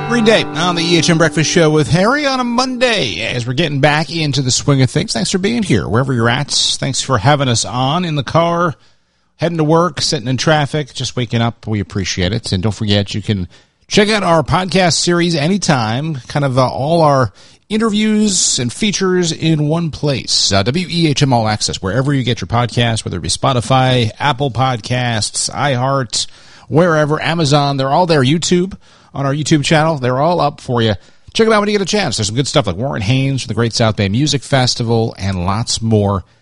Green Day on the EHM Breakfast Show with Harry on a Monday as we're getting back into the swing of things. Thanks for being here, wherever you're at. Thanks for having us on in the car, heading to work, sitting in traffic, just waking up. We appreciate it. And don't forget, you can check out our podcast series anytime, kind of all our interviews and features in one place. WEHM All Access, wherever you get your podcasts, whether it be Spotify, Apple Podcasts, iHeart, wherever, Amazon, they're all there. YouTube, on our YouTube channel, they're all up for you. Check it out when you get a chance. There's some good stuff like Warren Haynes from the Great South Bay Music Festival and lots more